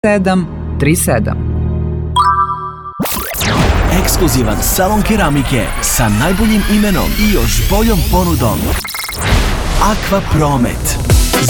3737. Ekskluzivan salon keramike sa najboljim imenom i još boljom ponudom. Aqua Promet.